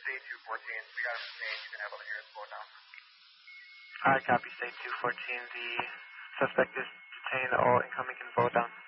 state 214. We got him detained. You can have all the units pulled down. Alright, copy, state 214. The suspect is detained. All incoming can vote down.